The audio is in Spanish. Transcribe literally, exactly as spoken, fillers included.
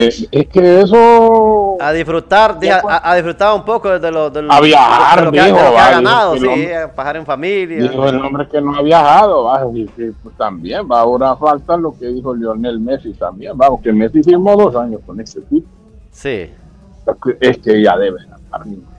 es, es que eso... A disfrutar, dije, Ya, pues, a, a disfrutar un poco de lo, de lo- a de viajar, lo que, ha, dijo, de lo que ha va, dijo ganado, que el sí, hombre, a pasar en familia. dijo el hombre que no ha viajado, va, y que pues, también va, ahora falta lo que dijo Lionel Messi también, vamos, que Messi firmó dos años con este tipo, Sí. es que ya debe ganar